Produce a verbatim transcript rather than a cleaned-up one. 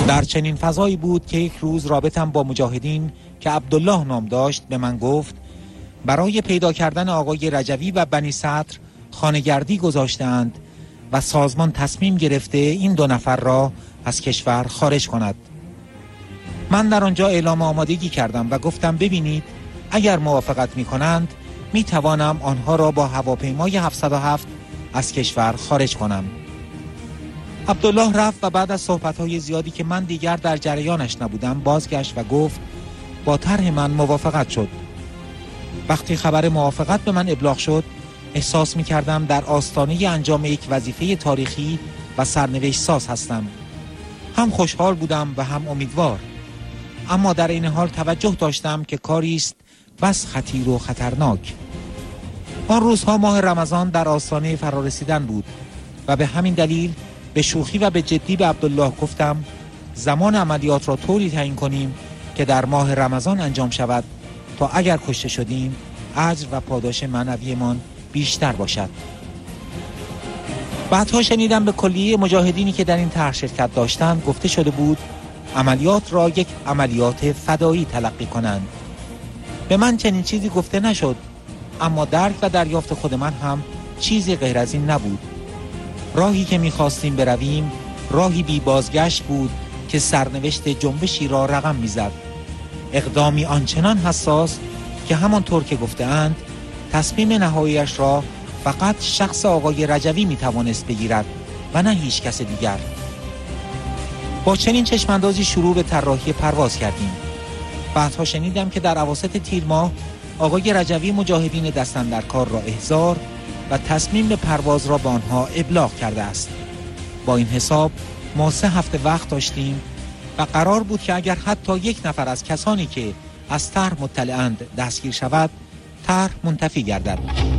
در چنین فضایی بود که یک روز رابطم با مجاهدین که عبدالله نام داشت به من گفت برای پیدا کردن آقای رجوی و بنی صدر خانه‌گردی گذاشتند و سازمان تصمیم گرفته این دو نفر را از کشور خارج کند. من در آنجا اعلام آمادگی کردم و گفتم ببینید اگر موافقت می کنند می توانم آنها را با هواپیمای هفتصد و هفت از کشور خارج کنم. عبدالله رفت و بعد از صحبت‌های زیادی که من دیگر در جریانش نبودم بازگشت و گفت با طرح من موافقت شد. وقتی خبر موافقت به من ابلاغ شد احساس می کردم در آستانه انجام یک وظیفه تاریخی و سرنوشت ساز هستم. هم خوشحال بودم و هم امیدوار، اما در این حال توجه داشتم که کاری است بس خطیر و خطرناک. آن روزها ماه رمضان در آستانه فرارسیدن بود و به همین دلیل به شوخی و به جدی به عبدالله گفتم زمان عملیات را طوری تعیین کنیم که در ماه رمضان انجام شود تا اگر کشته شدیم اجر و پاداش معنویمان بیشتر باشد. بعدها شنیدم به کلیه مجاهدینی که در این طرح شرکت داشتند گفته شده بود عملیات را یک عملیات فدایی تلقی کنند. به من چنین چیزی گفته نشد، اما درک و دریافت خود من هم چیزی غیر از این نبود. راهی که می‌خواستیم برویم راهی بی بازگشت بود که سرنوشت جنبشی را رقم می‌زد. اقدامی آنچنان حساس که همانطور که گفته‌اند تصمیم نهاییش را فقط شخص آقای رجوی می‌توانست بگیرد و نه هیچ کس دیگر. با چنین چشماندازی شروع به طراحی پرواز کردیم. بعدها شنیدم که در اواسط تیر ماه آقای رجوی مجاهدین دست‌اندرکار را احضار و تصمیم به پرواز را به آنها ابلاغ کرده است. با این حساب ما سه هفته وقت داشتیم و قرار بود که اگر حتی یک نفر از کسانی که از طرح مطلعند دستگیر شود طرح منتفی گردد.